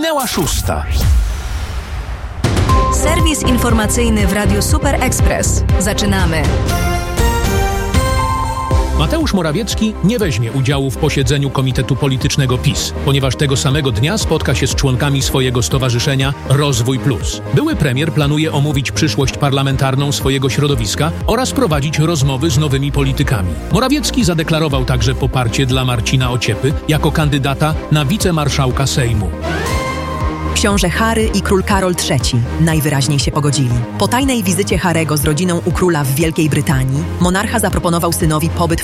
Minęła 6. Serwis informacyjny w Radiu Super Express. Zaczynamy. Mateusz Morawiecki nie weźmie udziału w posiedzeniu Komitetu Politycznego PiS, ponieważ tego samego dnia spotka się z członkami swojego stowarzyszenia Rozwój Plus. Były premier planuje omówić przyszłość parlamentarną swojego środowiska oraz prowadzić rozmowy z nowymi politykami. Morawiecki zadeklarował także poparcie dla Marcina Ociepy jako kandydata na wicemarszałka Sejmu. Książę Harry i król Karol III najwyraźniej się pogodzili. Po tajnej wizycie Harry'ego z rodziną u króla w Wielkiej Brytanii monarcha zaproponował synowi pobyt